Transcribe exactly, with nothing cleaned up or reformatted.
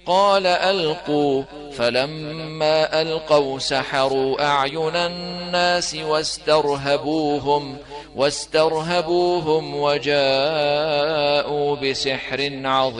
قال ألقوا، فلما ألقوا سحروا أعين الناس واسترهبوهم واسترهبوهم وجاءوا بسحر عظيم.